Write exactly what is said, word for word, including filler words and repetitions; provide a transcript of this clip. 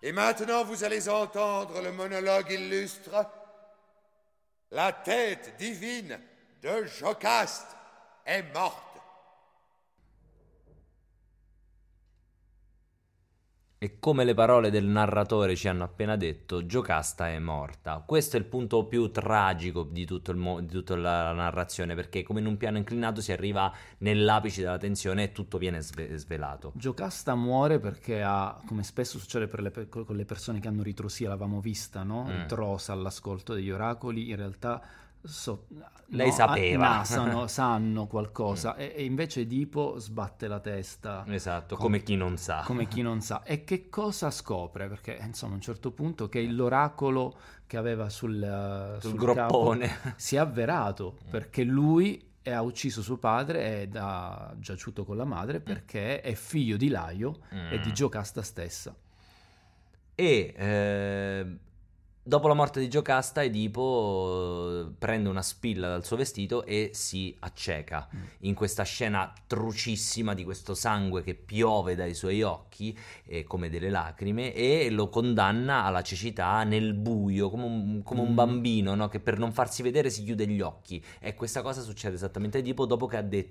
Et maintenant, vous allez entendre le monologue illustre. La tête divine de Jocaste è morta. E come le parole del narratore ci hanno appena detto, Giocasta è morta. Questo è il punto più tragico di, tutto il mo- di tutta la narrazione, perché come in un piano inclinato si arriva nell'apice della tensione e tutto viene sve- svelato. Giocasta muore perché ha, come spesso succede per le, pe- con le persone che hanno ritrosia, l'avevamo vista, no? Mm. Ritrosa all'ascolto degli oracoli, in realtà so- Lei no, sapeva. ah, nasano, sanno qualcosa, e, e invece Edipo sbatte la testa. Esatto, Com- come chi non sa. come chi non sa. E che cosa scopre? Perché insomma a un certo punto che l'oracolo che aveva sul, Sul sul groppone. capo si è avverato, perché lui ha ucciso suo padre ed ha giaciuto con la madre perché è figlio di Laio Mm. e di Giocasta stessa. E eh, dopo la morte di Giocasta, Edipo eh, prende una spilla dal suo vestito e si acceca Mm. in questa scena trucissima di questo sangue che piove dai suoi occhi eh, come delle lacrime, e lo condanna alla cecità nel buio, come un, come un Mm. bambino, no? Che per non farsi vedere si chiude gli occhi. E questa cosa succede esattamente a Edipo dopo che ha detto